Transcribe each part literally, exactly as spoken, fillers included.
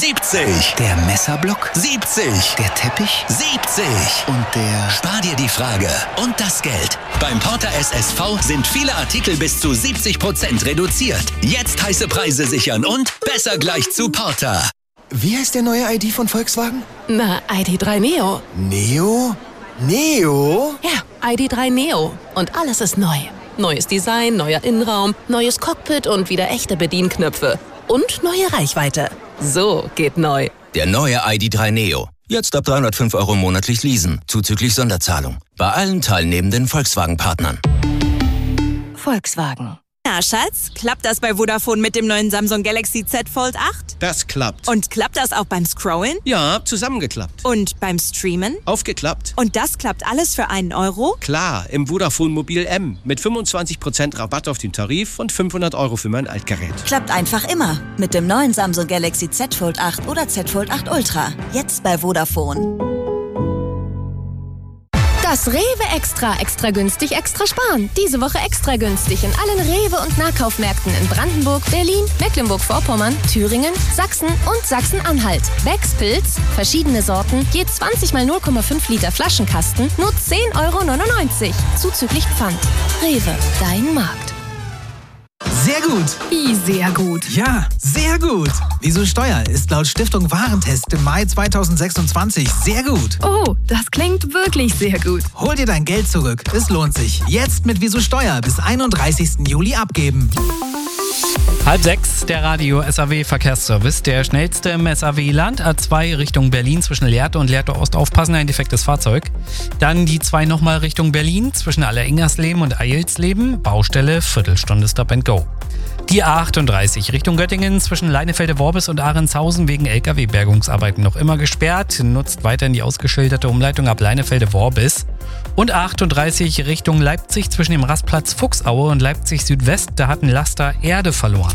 siebzig. Der Messerblock? siebzig. Der Teppich? siebzig. Und der... Spar dir die Frage und das Geld. Beim Porter S S V sind viele Artikel bis zu siebzig Prozent reduziert. Jetzt heiße Preise sichern und besser gleich zu Porter. Wie heißt der neue I D von Volkswagen? Na, I D drei Neo. Neo? Neo? Ja, I D drei Neo. Und alles ist neu. Neues Design, neuer Innenraum, neues Cockpit und wieder echte Bedienknöpfe. Und neue Reichweite. So geht neu. Der neue I D drei Neo. Jetzt ab dreihundertfünf Euro monatlich leasen, zuzüglich Sonderzahlung. Bei allen teilnehmenden Volkswagen-Partnern. Volkswagen. Na, Schatz, klappt das bei Vodafone mit dem neuen Samsung Galaxy Z Fold acht? Das klappt. Und klappt das auch beim Scrollen? Ja, zusammengeklappt. Und beim Streamen? Aufgeklappt. Und das klappt alles für einen Euro? Klar, im Vodafone Mobil M. Mit fünfundzwanzig Prozent Rabatt auf den Tarif und fünfhundert Euro für mein Altgerät. Klappt einfach immer. Mit dem neuen Samsung Galaxy Z Fold acht oder Z Fold acht Ultra. Jetzt bei Vodafone. Das Rewe Extra, extra günstig, extra sparen. Diese Woche extra günstig in allen Rewe- und Nahkaufmärkten in Brandenburg, Berlin, Mecklenburg-Vorpommern, Thüringen, Sachsen und Sachsen-Anhalt. Becks Pilz, verschiedene Sorten, je zwanzig mal null Komma fünf Liter Flaschenkasten, nur zehn Euro neunundneunzig. Zuzüglich Pfand. Rewe, dein Markt. Sehr gut. Wie sehr gut? Ja, sehr gut. Wieso Steuer ist laut Stiftung Warentest im Mai zweitausendsechsundzwanzig sehr gut. Oh, das klingt wirklich sehr gut. Hol dir dein Geld zurück. Es lohnt sich. Jetzt mit Wieso Steuer bis einunddreißigsten Juli abgeben. Halb sechs, der Radio S A W Verkehrsservice. Der schnellste im S A W-Land. A zwei Richtung Berlin zwischen Lehrte und Lehrte Ost. Aufpassen, ein defektes Fahrzeug. Dann die zwei nochmal Richtung Berlin zwischen Alleringersleben und Eilsleben. Baustelle, Viertelstunde Stop and Go. Die A achtunddreißig Richtung Göttingen zwischen Leinefelde-Worbis und Ahrenshausen wegen L K W-Bergungsarbeiten noch immer gesperrt. Nutzt weiterhin die ausgeschilderte Umleitung ab Leinefelde-Worbis. Und A achtunddreißig Richtung Leipzig zwischen dem Rastplatz Fuchsaue und Leipzig Südwest. Da hat ein Laster Erde verloren.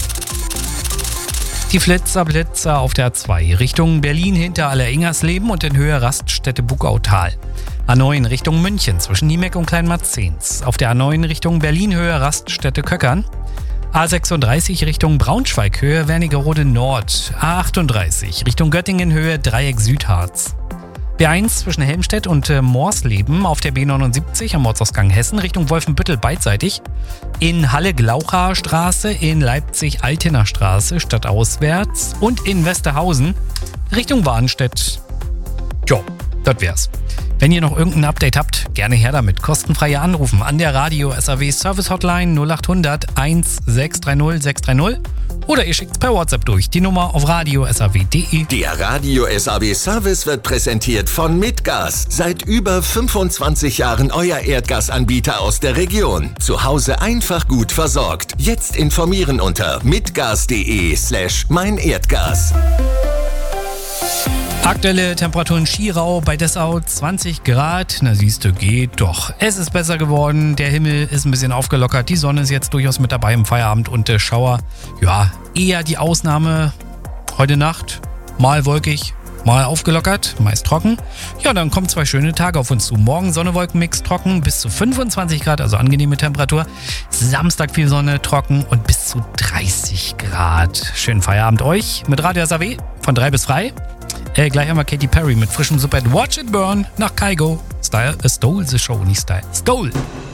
Die Flitzer Blitzer auf der A zwei Richtung Berlin hinter Alleringersleben und in Höhe Raststätte Bugautal. A neun Richtung München zwischen Niemeck und Kleinmarzens. Auf der A neun Richtung Berlin Höhe Raststätte Köckern. A sechsunddreißig Richtung Braunschweig Höhe Wernigerode Nord. A achtunddreißig Richtung Göttingen Höhe Dreieck Südharz. B eins zwischen Helmstedt und äh, Morsleben auf der B neunundsiebzig am Ortsausgang Hessen Richtung Wolfenbüttel beidseitig. In Halle-Glaucher Straße, in Leipzig-Altener Straße stadtauswärts und in Westerhausen Richtung Warnstedt. Jo, das wär's. Wenn ihr noch irgendein Update habt, gerne her damit. Kostenfreie Anrufen an der Radio S A W Service Hotline null achthundert sechshundertsechzig sechshundertdreißig oder ihr schickt's per WhatsApp durch. Die Nummer auf radio s a w punkt de. Der Radio S A W Service wird präsentiert von Mitgas. Seit über fünfundzwanzig Jahren euer Erdgasanbieter aus der Region. Zu Hause einfach gut versorgt. Jetzt informieren unter mitgas.de slash mein Erdgas. Aktuelle Temperaturen Schirau bei Dessau zwanzig Grad. Na siehste, geht doch. Es ist besser geworden, der Himmel ist ein bisschen aufgelockert, die Sonne ist jetzt durchaus mit dabei im Feierabend und der Schauer, ja, eher die Ausnahme. Heute Nacht mal wolkig, mal aufgelockert, meist trocken. Ja, dann kommen zwei schöne Tage auf uns zu. Morgen Sonne, Wolkenmix, trocken, bis zu fünfundzwanzig Grad, also angenehme Temperatur. Samstag viel Sonne, trocken und bis zu dreißig Grad. Schönen Feierabend euch mit Radio S A W von drei bis frei. Äh, gleich einmal Katy Perry mit frischem Super Watch It Burn nach Kygo. Style, uh, stole the show, nicht Style. Stole.